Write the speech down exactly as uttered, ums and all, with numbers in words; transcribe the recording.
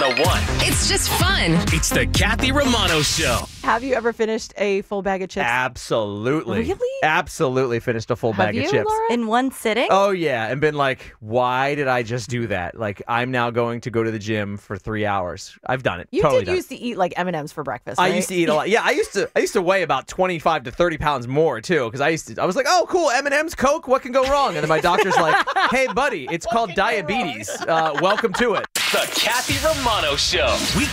oh one. It's just fun. It's the Kathy Romano Show. Have you ever finished a full bag of chips? Absolutely. Really? Absolutely finished a full Have bag you, of chips. Laura? In one sitting? Oh, yeah. And been like, why did I just do that? Like, I'm now going to go to the gym for three hours. I've done it. You totally did done used to eat like M and M's for breakfast, I right? used to eat a lot. Yeah, I used to I used to weigh about twenty-five to thirty pounds more, too, because I used to, I was like, oh, cool, M and M's, Coke, what can go wrong? And then my doctor's like, hey, buddy, it's called diabetes. Uh, welcome to it. The Kathy Romano Show.